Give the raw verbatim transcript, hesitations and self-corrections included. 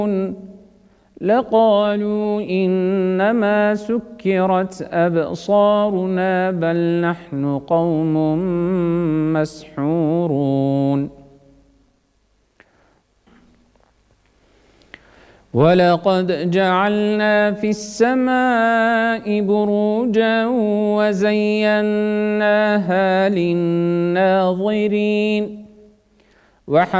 لقالوا إنما سكرت أبصارنا بل نحن قوم مسحورون ولقد جعلنا في السماء بروجا وزيناها للناظرين